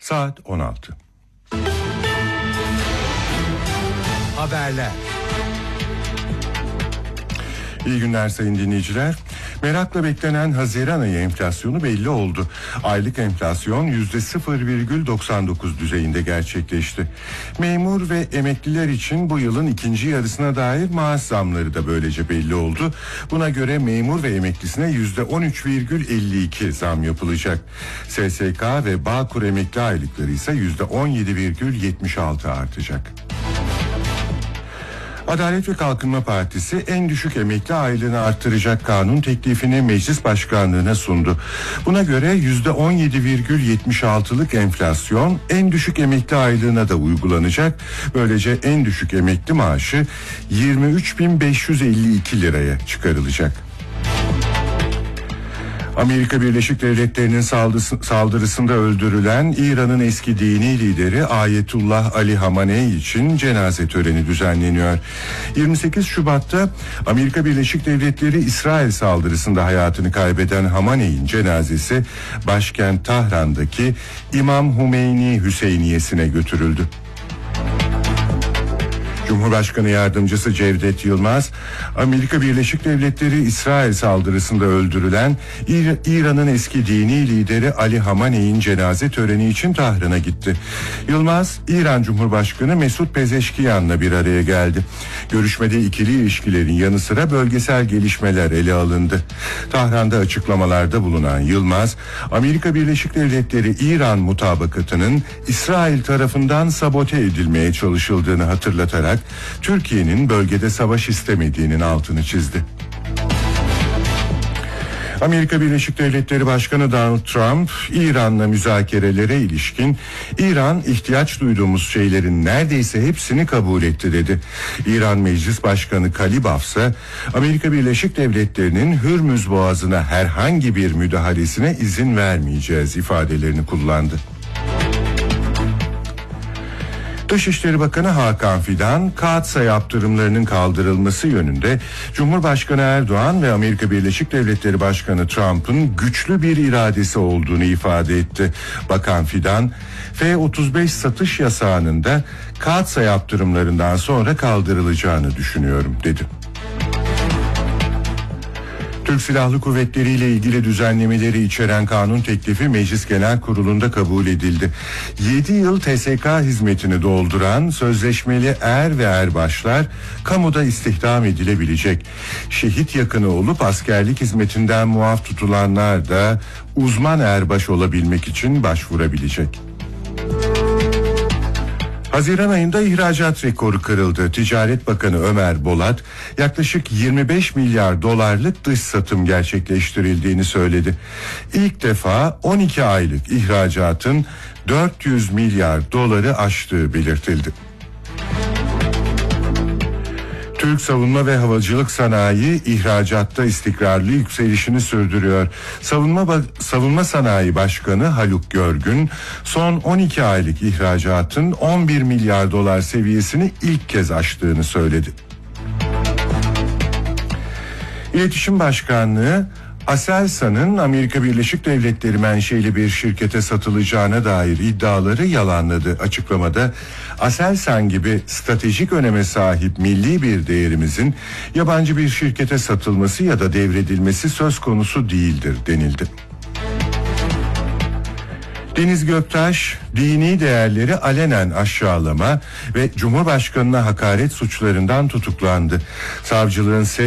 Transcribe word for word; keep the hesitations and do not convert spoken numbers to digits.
Saat on altı. Haberler. İyi günler sayın dinleyiciler. Merakla beklenen Haziran ayı enflasyonu belli oldu. Aylık enflasyon yüzde sıfır virgül doksan dokuz düzeyinde gerçekleşti. Memur ve emekliler için bu yılın ikinci yarısına dair maaş zamları da böylece belli oldu. Buna göre memur ve emeklisine yüzde on üç virgül elli iki zam yapılacak. S S K ve Bağkur emekli aylıkları ise yüzde on yedi virgül yetmiş altı artacak. Adalet ve Kalkınma Partisi en düşük emekli aylığını arttıracak kanun teklifini meclis başkanlığına sundu. Buna göre yüzde on yedi virgül yetmiş altılık enflasyon en düşük emekli aylığına da uygulanacak. Böylece en düşük emekli maaşı yirmi üç bin beş yüz elli iki liraya çıkarılacak. Amerika Birleşik Devletleri'nin saldırısında öldürülen İran'ın eski dini lideri Ayetullah Ali Hamenei için cenaze töreni düzenleniyor. yirmi sekiz Şubat'ta Amerika Birleşik Devletleri İsrail saldırısında hayatını kaybeden Hamenei'nin cenazesi başkent Tahran'daki İmam Hümeyni Hüseyniyesi'ne götürüldü. Cumhurbaşkanı Yardımcısı Cevdet Yılmaz, Amerika Birleşik Devletleri İsrail saldırısında öldürülen İr- İran'ın eski dini lideri Ali Hamenei'nin cenaze töreni için Tahran'a gitti. Yılmaz, İran Cumhurbaşkanı Mesut Pezeşkiyan'la bir araya geldi. Görüşmede ikili ilişkilerin yanı sıra bölgesel gelişmeler ele alındı. Tahran'da açıklamalarda bulunan Yılmaz, Amerika Birleşik Devletleri İran mutabakatının İsrail tarafından sabote edilmeye çalışıldığını hatırlatarak Türkiye'nin bölgede savaş istemediğinin altını çizdi. Amerika Birleşik Devletleri Başkanı Donald Trump, İran'la müzakerelere ilişkin İran ihtiyaç duyduğumuz şeylerin neredeyse hepsini kabul etti dedi. İran Meclis Başkanı Kalibaf ise Amerika Birleşik Devletleri'nin Hürmüz Boğazı'na herhangi bir müdahalesine izin vermeyeceğiz ifadelerini kullandı. Dışişleri Bakanı Hakan Fidan, Kaatsa yaptırımlarının kaldırılması yönünde Cumhurbaşkanı Erdoğan ve Amerika Birleşik Devletleri Başkanı Trump'ın güçlü bir iradesi olduğunu ifade etti. Bakan Fidan, F otuz beş satış yasağının da Kaatsa yaptırımlarından sonra kaldırılacağını düşünüyorum dedi. Türk Silahlı Kuvvetleri ile ilgili düzenlemeleri içeren kanun teklifi Meclis Genel Kurulu'nda kabul edildi. yedi yıl T S K hizmetini dolduran sözleşmeli er ve erbaşlar kamuda istihdam edilebilecek. Şehit yakını olup askerlik hizmetinden muaf tutulanlar da uzman erbaş olabilmek için başvurabilecek. Haziran ayında ihracat rekoru kırıldı. Ticaret Bakanı Ömer Bolat yaklaşık yirmi beş milyar dolarlık dış satım gerçekleştirildiğini söyledi. İlk defa on iki aylık ihracatın dört yüz milyar doları aştığı belirtildi. Türk savunma ve havacılık sanayi ihracatta istikrarlı yükselişini sürdürüyor. Savunma Savunma Sanayi Başkanı Haluk Görgün, son on iki aylık ihracatın on bir milyar dolar seviyesini ilk kez aştığını söyledi. İletişim Başkanlığı, Aselsan'ın Amerika Birleşik Devletleri menşeli bir şirkete satılacağına dair iddiaları yalanladı. Açıklamada Aselsan gibi stratejik öneme sahip milli bir değerimizin yabancı bir şirkete satılması ya da devredilmesi söz konusu değildir denildi. Deniz Göktaş, dini değerleri alenen aşağılama ve Cumhurbaşkanına hakaret suçlarından tutuklandı. Savcılığın